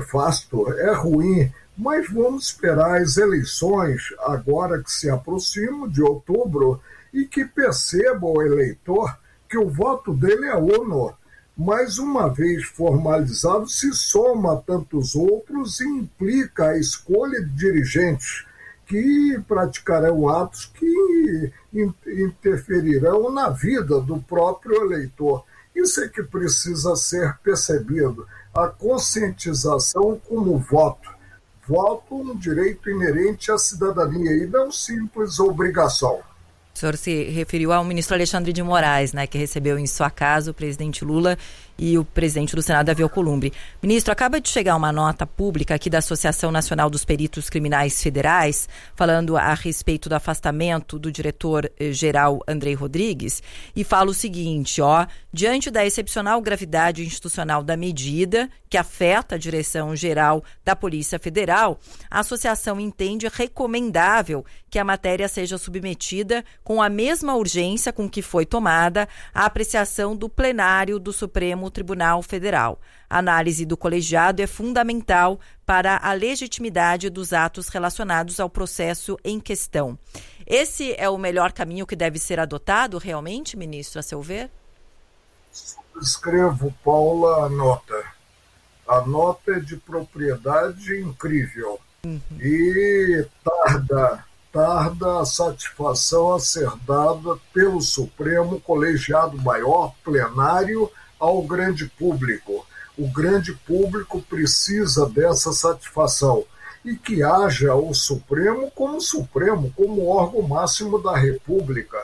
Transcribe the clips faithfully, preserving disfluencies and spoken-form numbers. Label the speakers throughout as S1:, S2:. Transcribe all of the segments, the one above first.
S1: nefasto, é ruim, mas vamos esperar as eleições agora que se aproximam de outubro e que perceba o eleitor que o voto dele é uno. Mas uma vez formalizado, se soma a tantos outros e implica a escolha de dirigentes que praticarão atos que interferirão na vida do próprio eleitor. Isso é que precisa ser percebido, a conscientização como voto. Voto um direito inerente à cidadania e não simples obrigação.
S2: O senhor se referiu ao ministro Alexandre de Moraes, né, que recebeu em sua casa o presidente Lula e o presidente do Senado, Davi Alcolumbre. Ministro, acaba de chegar uma nota pública aqui da Associação Nacional dos Peritos Criminais Federais, falando a respeito do afastamento do diretor-geral Andrei Rodrigues, e fala o seguinte, ó, diante da excepcional gravidade institucional da medida, que afeta a direção-geral da Polícia Federal, a associação entende recomendável que a matéria seja submetida com a mesma urgência com que foi tomada a apreciação do plenário do Supremo Tribunal Federal. A análise do colegiado é fundamental para a legitimidade dos atos relacionados ao processo em questão. Esse é o melhor caminho que deve ser adotado realmente, ministro, a seu ver?
S1: Subscrevo, Paula, a nota. A nota é de propriedade incrível. Uhum. E tarda, tarda a satisfação a ser dada pelo Supremo Colegiado Maior, plenário, ao grande público. O grande público precisa dessa satisfação e que haja o Supremo como Supremo, como órgão máximo da República,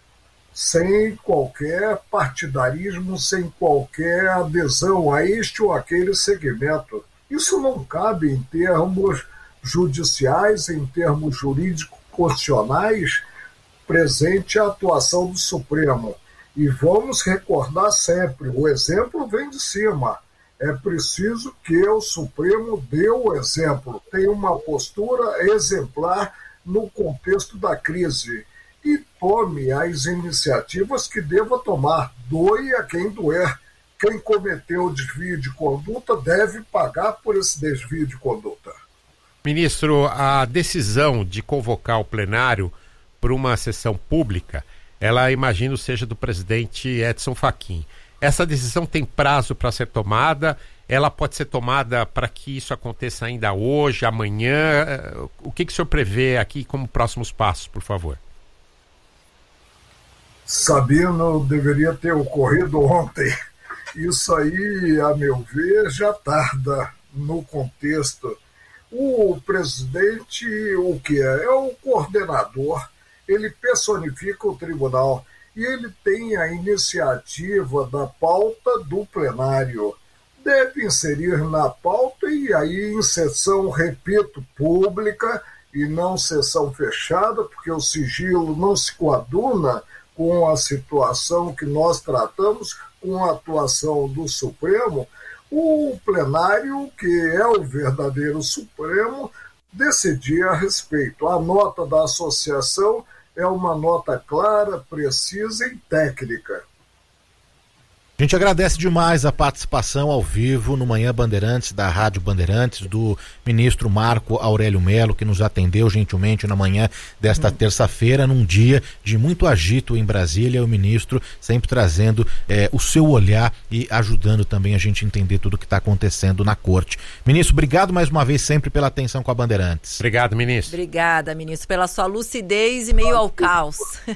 S1: sem qualquer partidarismo, sem qualquer adesão a este ou aquele segmento. Isso não cabe em termos judiciais, em termos jurídico-constitucionais, presente a atuação do Supremo. E vamos recordar sempre, o exemplo vem de cima. É preciso que o Supremo dê o exemplo, tenha uma postura exemplar no contexto da crise e tome as iniciativas que deva tomar. Doe a quem doer. Quem cometeu o desvio de conduta deve pagar por esse desvio de conduta.
S3: Ministro, a decisão de convocar o plenário para uma sessão pública, ela, imagino, seja do presidente Edson Fachin. Essa decisão tem prazo para ser tomada? Ela pode ser tomada para que isso aconteça ainda hoje, amanhã? O que, que o senhor prevê aqui como próximos passos, por favor?
S1: Sabino, deveria ter ocorrido ontem. Isso aí, a meu ver, já tarda no contexto. O presidente, o que é? É o coordenador. Ele personifica o tribunal e ele tem a iniciativa da pauta do plenário. Deve inserir na pauta e aí em sessão, repito, pública e não sessão fechada, porque o sigilo não se coaduna com a situação que nós tratamos, com a atuação do Supremo. O plenário, que é o verdadeiro Supremo, decidir a respeito. A nota da associação é uma nota clara, precisa e técnica.
S4: A gente agradece demais a participação ao vivo no Manhã Bandeirantes, da Rádio Bandeirantes, do ministro Marco Aurélio Mello, que nos atendeu gentilmente na manhã desta hum. terça-feira, num dia de muito agito em Brasília. O ministro sempre trazendo eh, o seu olhar e ajudando também a gente a entender tudo o que está acontecendo na corte. Ministro, obrigado mais uma vez sempre pela atenção com a Bandeirantes.
S3: Obrigado, ministro.
S2: Obrigada, ministro, pela sua lucidez e meio ao caos.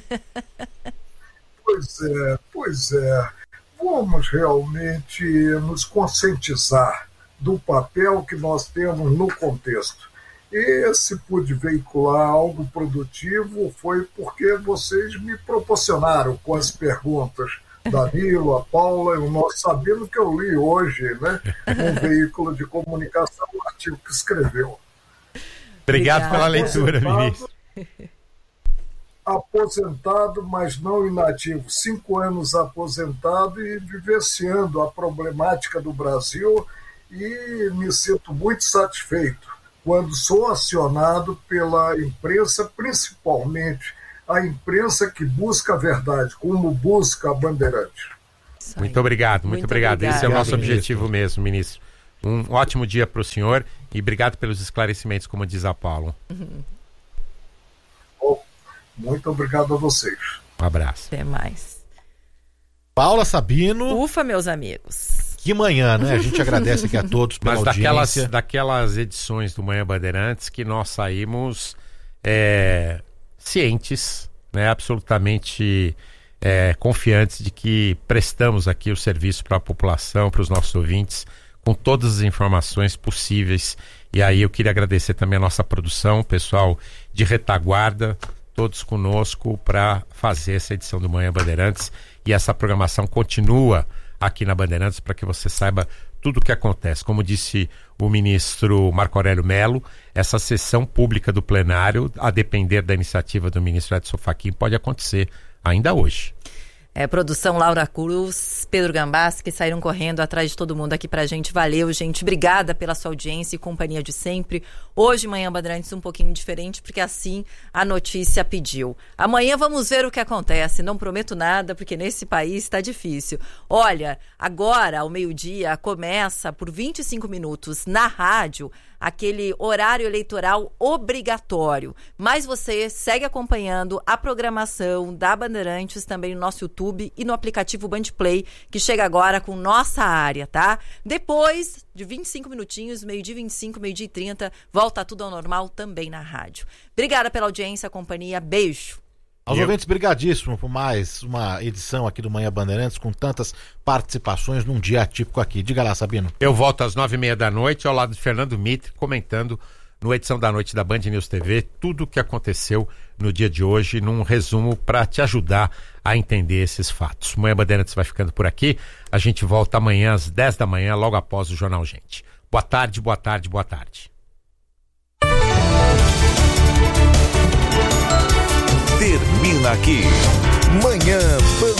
S1: Pois é, pois é. Vamos realmente nos conscientizar do papel que nós temos no contexto. E se pude veicular algo produtivo foi porque vocês me proporcionaram com as perguntas. Danilo, a Paula, e o nosso Sabino, que eu li hoje, né? Um veículo de comunicação, um artigo que escreveu.
S3: Obrigado pela leitura, ministro.
S1: Aposentado, mas não inativo, cinco anos aposentado e vivenciando a problemática do Brasil, e me sinto muito satisfeito quando sou acionado pela imprensa, principalmente a imprensa que busca a verdade, como busca a Bandeirante.
S3: Muito obrigado, muito, muito obrigado. obrigado. Esse é o nosso
S4: obrigado,
S3: objetivo
S4: ministro.
S3: mesmo, ministro. Um ótimo dia para o senhor e obrigado pelos esclarecimentos, como diz a Paulo.
S2: Uhum.
S1: Oh, muito obrigado a vocês.
S3: Um abraço.
S2: Até mais.
S4: Paula Sabino.
S2: Ufa, meus amigos.
S4: Que manhã, né? A gente agradece aqui a todos pela
S3: Mas
S4: audiência.
S3: daquelas, daquelas edições do Manhã Bandeirantes que nós saímos é, cientes, né? Absolutamente é, confiantes de que prestamos aqui o serviço para a população, para os nossos ouvintes, com todas as informações possíveis. E aí eu queria agradecer também a nossa produção, o pessoal de retaguarda, todos conosco para fazer essa edição do Manhã Bandeirantes. E essa programação continua aqui na Bandeirantes para que você saiba tudo o que acontece. Como disse o ministro Marco Aurélio Mello, essa sessão pública do plenário, a depender da iniciativa do ministro Edson Fachin, pode acontecer ainda hoje.
S2: É, produção Laura Cruz, Pedro Gambás, que saíram correndo atrás de todo mundo aqui pra gente. Valeu, gente. Obrigada pela sua audiência e companhia de sempre. Hoje, Manhã Bandeirantes, um pouquinho diferente, porque assim a notícia pediu. Amanhã vamos ver o que acontece. Não prometo nada, porque nesse país tá difícil. Olha, agora, ao meio-dia, começa por vinte e cinco minutos na rádio aquele horário eleitoral obrigatório. Mas você segue acompanhando a programação da Bandeirantes também no nosso YouTube e no aplicativo Bandplay, que chega agora com nossa área, tá? Depois de vinte e cinco minutinhos, meio-dia e vinte e cinco, meio-dia e trinta, volta tudo ao normal também na rádio. Obrigada pela audiência, companhia. Beijo.
S4: Aos ouvintes, brigadíssimo por mais uma edição aqui do Manhã Bandeirantes, com tantas participações num dia atípico aqui. Diga lá, Sabino.
S3: Eu volto às nove e meia da noite, ao lado de Fernando Mitre, comentando no Edição da Noite da Band News T V tudo o que aconteceu no dia de hoje, num resumo para te ajudar a entender esses fatos. Manhã Bandeirantes vai ficando por aqui. A gente volta amanhã às dez da manhã, logo após o Jornal Gente. Boa tarde, boa tarde, boa tarde.
S5: Termina aqui Manhã Bandeirantes.